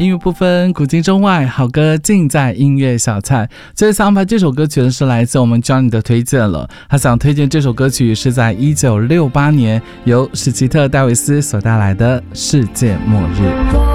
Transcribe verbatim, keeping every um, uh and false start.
音乐不分古今中外，好歌尽在音乐小菜。最后想把这首歌曲呢是来自我们 Johnny 的推荐了，他想推荐这首歌曲是在一九六八年由史奇特·戴维斯所带来的《世界末日》。